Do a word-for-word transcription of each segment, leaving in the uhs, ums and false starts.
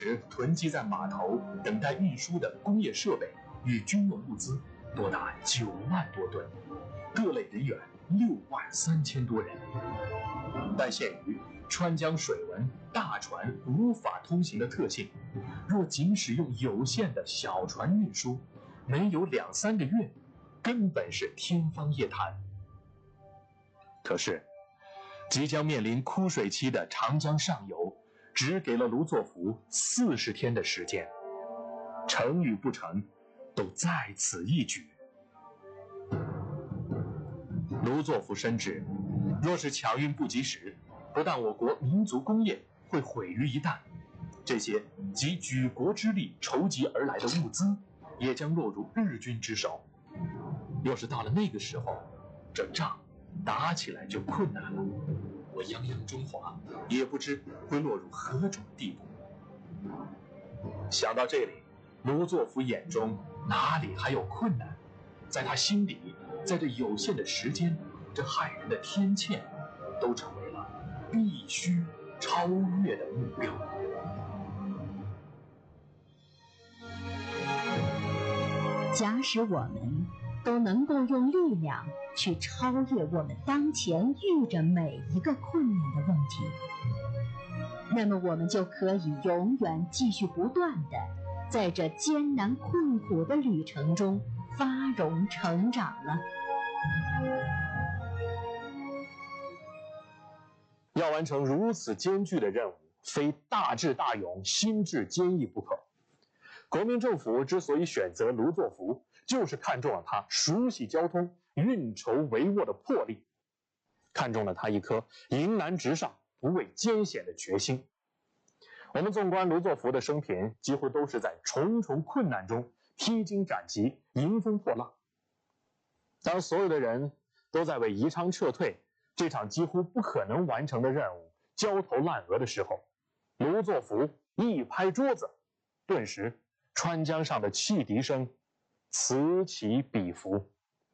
囤积在码头等待运输的工业设备与军用物资多达九万多吨，各类人员六万三千多人。但限于川江水文大船无法通行的特性，若仅使用有限的小船运输，没有两三个月，根本是天方夜谭。可是，即将面临枯水期的长江上游，只给了卢作孚四十天的时间，成与不成，都在此一举。卢作孚深知，若是抢运不及时，不但我国民族工业会毁于一旦，这些集举国之力筹集而来的物资，也将落入日军之手。要是到了那个时候，这仗打起来就困难了，我泱泱中华也不知会落入何种地步。想到这里，卢作孚眼中哪里还有困难？在他心里，在这有限的时间，这害人的天堑都成为了必须超越的目标。 假使我们都能够用力量去超越我们当前遇着每一个困难的问题，那么我们就可以永远继续不断地在这艰难困苦的旅程中发荣成长了。 要完成如此艰巨的任务，非大智大勇、心智坚毅不可。国民政府之所以选择卢作孚，就是看中了他熟悉交通、运筹帷幄的魄力，看中了他一颗迎难直上、不畏艰险的决心。我们纵观卢作孚的生平，几乎都是在重重困难中披荆斩棘、迎风破浪。当所有的人都在为宜昌撤退这场几乎不可能完成的任务焦头烂额的时候，卢作孚一拍桌子，顿时川江上的汽笛声此起彼伏。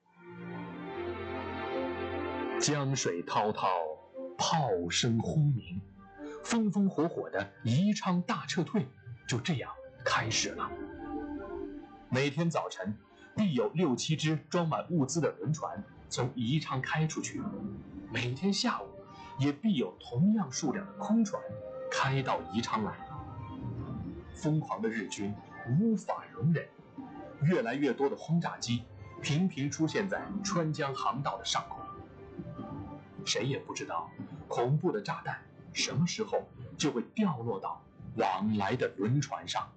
江水滔滔，炮声轰鸣，风风火火的宜昌大撤退就这样开始了。每天早晨必有六七只装满物资的轮船从宜昌开出去，每天下午也必有同样数量的空船开到宜昌来。疯狂的日军无法容忍，越来越多的轰炸机频频出现在川江航道的上空。谁也不知道恐怖的炸弹什么时候就会掉落到往来的轮船上。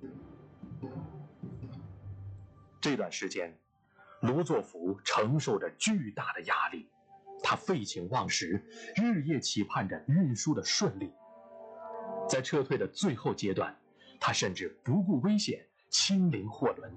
这段时间，卢作孚承受着巨大的压力，他废寝忘食，日夜期盼着运输的顺利。在撤退的最后阶段，他甚至不顾危险亲临货轮。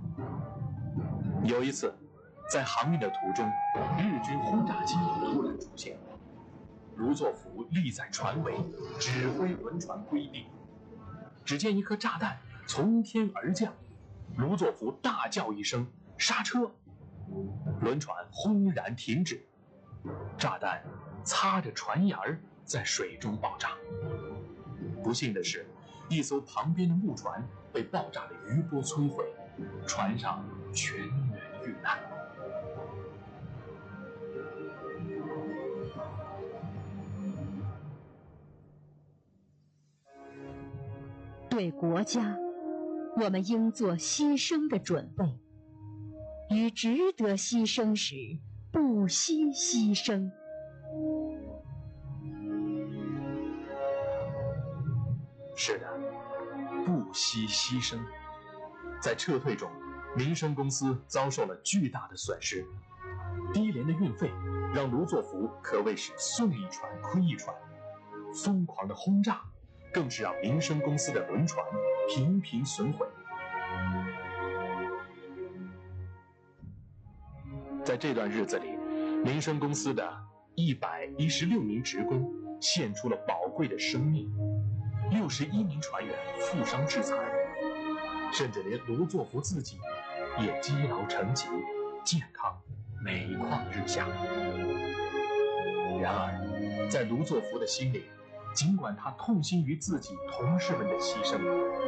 有一次，在航运的途中，日军轰炸机突然出现，卢作孚立在船尾，指挥轮船规避。只见一颗炸弹从天而降，卢作孚大叫一声刹车，轮船轰然停止，炸弹擦着船沿儿在水中爆炸。不幸的是，一艘旁边的木船被爆炸的余波摧毁，船上全员遇难。 对国家，我们应做牺牲的准备，于值得牺牲时不惜牺牲。 是的，不惜牺牲。在撤退中，民生公司遭受了巨大的损失，低廉的运费让卢作孚可谓是送一船亏一船，疯狂的轰炸更是让民生公司的轮船频频损毁。在这段日子里，民生公司的一百一十六名职工献出了宝贵的生命，六十一名船员负伤致残，甚至连卢作孚自己也积劳成疾，健康每况日下。然而，在卢作孚的心里，尽管他痛心于自己同事们的牺牲，